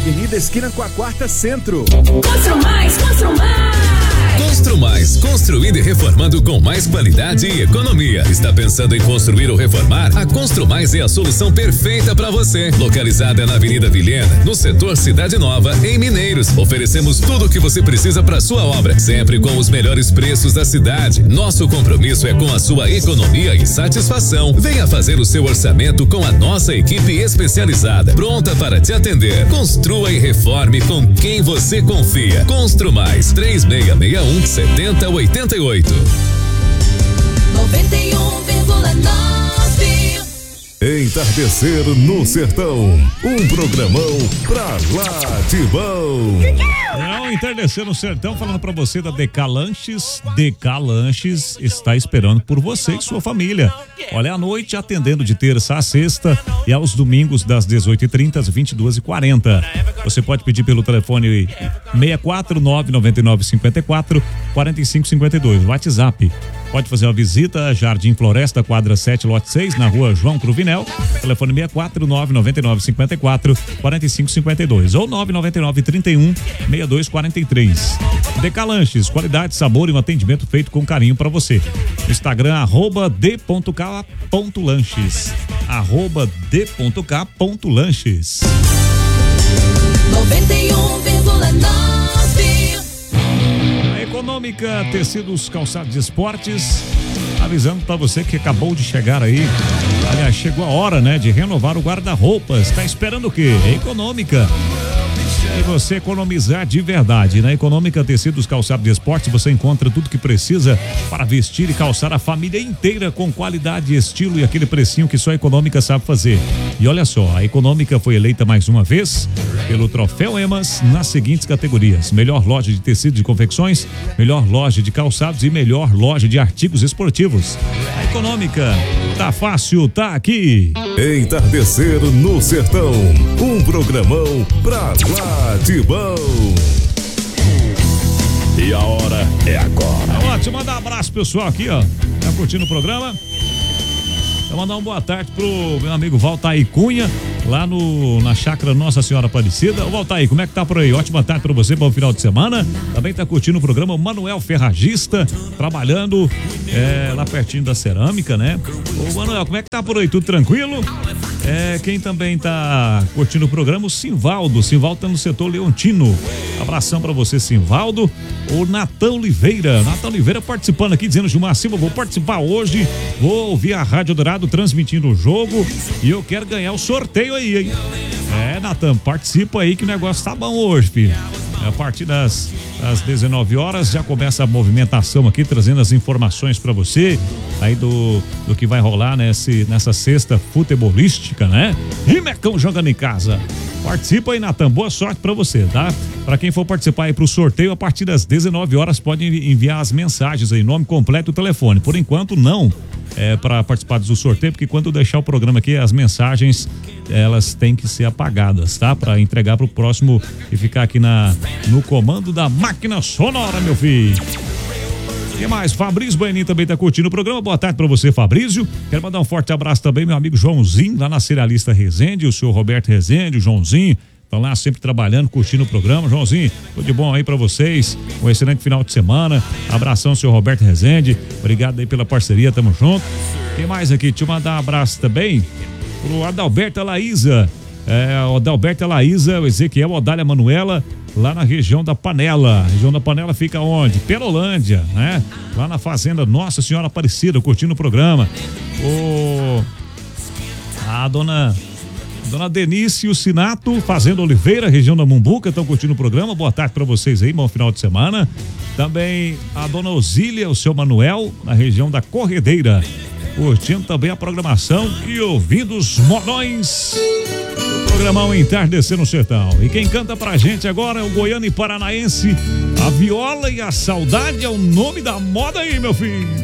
Avenida Esquina com a Quarta Centro. Construmais. Construmais, construindo e reformando com mais qualidade e economia. Está pensando em construir ou reformar? A Construmais é a solução perfeita para você. Localizada na Avenida Vilhena, no setor Cidade Nova, em Mineiros. Oferecemos tudo o que você precisa para sua obra, sempre com os melhores preços da cidade. Nosso compromisso é com a sua economia e satisfação. Venha fazer o seu orçamento com a nossa equipe especializada, pronta para te atender. Construa e reforme com quem você confia. Construmais 3661-7088. 91,9. Entardecer no Sertão, um programão pra lá de bom. É o Entardecer no Sertão, falando pra você da DK Lanches. DK Lanches está esperando por você e sua família. Olha, à noite atendendo de terça a sexta e aos domingos das 18h30 às 22h40. Você pode pedir pelo telefone 649-9954-4552, WhatsApp. Pode fazer uma visita a Jardim Floresta, quadra 7, lote 6, na rua João Cruvinel. Telefone 649-9954-4552 ou 999-31-6243. DK Lanches, qualidade, sabor e um atendimento feito com carinho para você. Instagram, @d.k.lanches. @d.k.lanches. 91,9. Econômica Tecidos, Calçados e Esportes, avisando para você que acabou de chegar aí. Aliás, chegou a hora, né, de renovar o guarda-roupas. Tá esperando o quê? Econômica. E você economizar de verdade. Na Econômica Tecidos, Calçados e Esportes, você encontra tudo que precisa para vestir e calçar a família inteira com qualidade, estilo e aquele precinho que só a Econômica sabe fazer. E olha só, a Econômica foi eleita mais uma vez pelo Troféu Emas nas seguintes categorias: melhor loja de tecidos e confecções, melhor loja de calçados e melhor loja de artigos esportivos. A Econômica, tá fácil, tá aqui. Entardecer no Sertão, um programão pra lá de bom. E a hora é agora. Ótimo, mandar um abraço pessoal aqui, ó. Tá curtindo o programa? Vou mandar uma boa tarde pro meu amigo Valtair Cunha, lá na chácara Nossa Senhora Aparecida. Ô Valtair, como é que tá por aí? Ótima tarde pra você, bom final de semana. Também tá curtindo o programa o Manuel Ferragista, trabalhando lá pertinho da cerâmica, né? Ô Manuel, como é que tá por aí? Tudo tranquilo? Quem também tá curtindo o programa, o Simvaldo. Simvaldo tá no setor Leontino. Abração pra você, Simvaldo. O Natan Oliveira. Natan Oliveira participando aqui, dizendo: Gilmar Silva, vou participar hoje. Vou ouvir a Rádio Dourado transmitindo o jogo e eu quero ganhar o sorteio aí, hein? Natan, participa aí que o negócio tá bom hoje, filho. A partir das 19 horas já começa a movimentação aqui, trazendo as informações para você aí do que vai rolar nessa sexta futebolística, né? E Mecão jogando em casa. Participa aí, Natan, boa sorte para você, tá? Para quem for participar aí pro sorteio, a partir das 19 horas pode enviar as mensagens aí, nome completo e telefone. Por enquanto não para participar do sorteio, porque quando eu deixar o programa aqui, as mensagens elas têm que ser apagadas, tá? Para entregar pro próximo e ficar aqui no comando da máquina sonora, meu filho. O que mais? Fabrício Baianinho também tá curtindo o programa. Boa tarde pra você, Fabrício. Quero mandar um forte abraço também, meu amigo Joãozinho, lá na Cerealista Resende, o senhor Roberto Resende, o Joãozinho. Estão lá sempre trabalhando, curtindo o programa. Joãozinho, tudo de bom aí pra vocês. Um excelente final de semana. Abração, senhor Roberto Rezende. Obrigado aí pela parceria, tamo junto. Quem mais aqui? Deixa eu mandar um abraço também pro Adalberto Laísa. O Adalberto Laísa, o Ezequiel, Odália Manuela, lá na região da Panela. A região da Panela fica onde? Perolândia, né? Lá na fazenda Nossa Senhora Aparecida, curtindo o programa. A dona Denise e o Sinato, Fazenda Oliveira, região da Mumbuca, estão curtindo o programa. Boa tarde para vocês aí, bom final de semana. Também a dona Osília, o seu Manuel, na região da Corredeira, curtindo também a programação e ouvindo os modões do programão Entardecer no Sertão. E quem canta pra gente agora é o goiano e paranaense, a viola e a saudade é o nome da moda aí, meu filho.